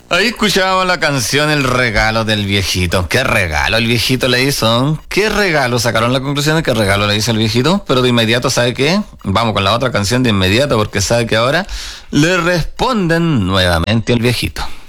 Ahí escuchábamos la canción El regalo del viejito. ¿Qué regalo el viejito le hizo? ¿Qué regalo? Sacaron la conclusión de qué regalo le hizo el viejito. Pero de inmediato, ¿sabe qué? Vamos con la otra canción de inmediato porque sabe que ahora le responden nuevamente al viejito.